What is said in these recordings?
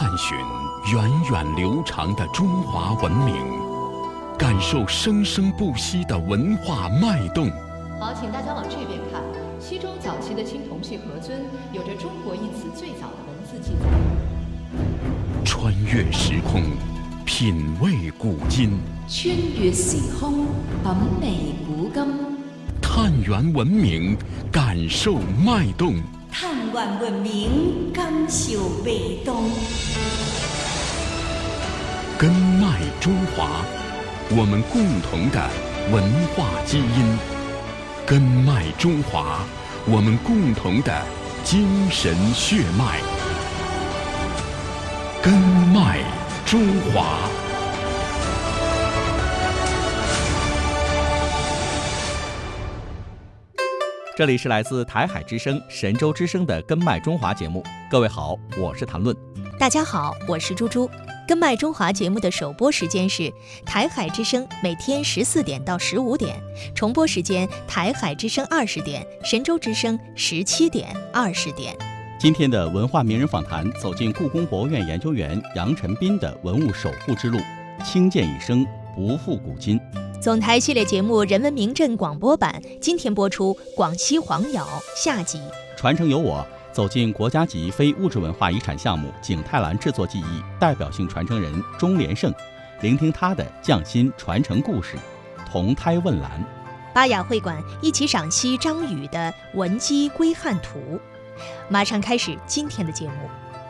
探寻源远流长的中华文明，感受生生不息的文化脉动。 好，请大家往这边看。西周早期的青铜器盒尊有着“中国”一词最早的文字记载。 穿越时空，品味古今。 穿越時空，品味古今。 探源文明，感受脉动。 探源文明，感受脉动。 根脉中华，我们共同的文化基因。根脉中华，我们共同的精神血脉。根脉中华。 这里是来自台海之声、神州之声的根脉中华节目。各位好，我是谭论。 大家好，我是猪猪。根脉中华节目的首播时间是台海之声每天14点到15点，重播时间台海之声20点，神州之声17点、20点。 今天的文化名人访谈走进故宫博物院研究员杨晨斌的文物守护之路，轻剑一生，不负古今。 总台系列节目《人文名镇》广播版今天播出广西黄窑下集。 传承由我走进国家级非物质文化遗产项目景泰蓝制作技艺代表性传承人钟连胜，聆听他的匠心传承故事。铜胎问蓝。 巴雅会馆一起赏析张宇的《文姬归汉图》。马上开始今天的节目。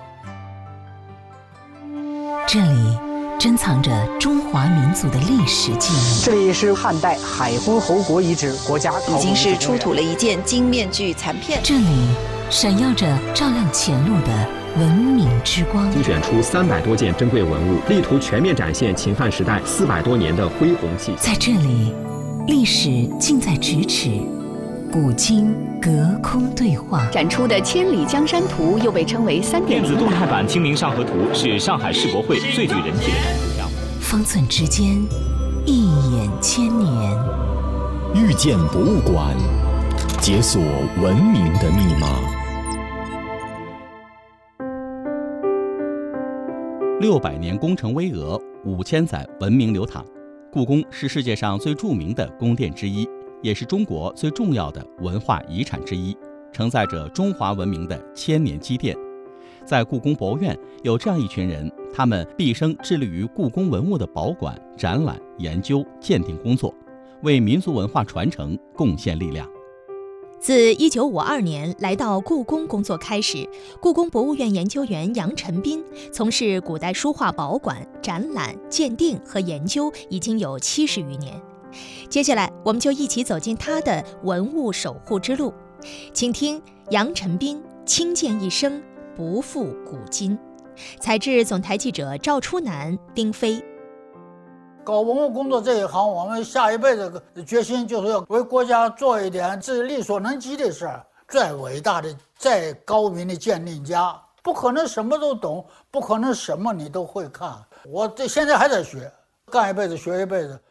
这里珍藏着中华民族的历史记忆。 这里是汉代海昏侯国遗址国家考古已经是出土了一件金面具残片。 这里闪耀着照亮前路的文明之光。 精选出300多件珍贵文物，力图全面展现秦汉时代400多年的恢宏气息。 在这里，历史近在咫尺，古今隔空对话。 展出的《千里江山图》又被称为3.0 电子动态版《清明上河图》是上海世博会最具人气的展出项目。 方寸之间，一眼千年。 遇见博物馆，解锁文明的密码。 600年工程巍峨，5000载文明流淌。故宫是世界上最著名的宫殿之一，也是中国最重要的文化遗产之一，承载着中华文明的千年积淀。在故宫博物院有这样一群人，他们毕生致力于故宫文物的保管、展览、研究、鉴定工作，为民族文化传承贡献力量。 自1952年来到故宫工作开始，故宫博物院研究员杨晨斌从事古代书画保管、展览、鉴定和研究已经有70余年。接下来我们就一起走进他的文物守护之路，请听杨晨斌轻剑一生，不负古今。采制总台记者赵初南、丁飞。 搞文物工作这一行，我们下一辈子决心就是要为国家做一点自己力所能及的事儿。再伟大的、再高明的鉴定家，不可能什么都懂，不可能什么你都会看。我这现在还在学，干一辈子学一辈子。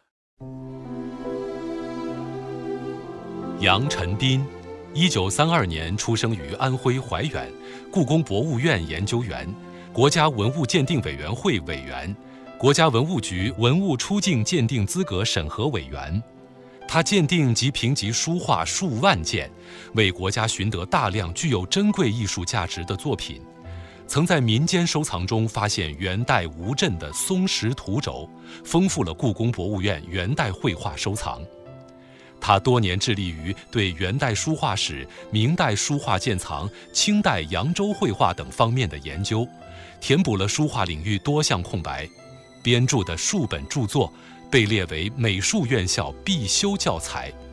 杨晨斌，1932年出生于安徽怀远，故宫博物院研究员，国家文物鉴定委员会委员，国家文物局文物出境鉴定资格审核委员。他鉴定及评级书画数万件，为国家寻得大量具有珍贵艺术价值的作品。曾在民间收藏中发现元代吴镇的松石图轴，丰富了故宫博物院元代绘画收藏。他多年致力于对元代书画史、明代书画鉴藏、清代扬州绘画等方面的研究，填补了书画领域多项空白。编著的数本著作被列为美术院校必修教材，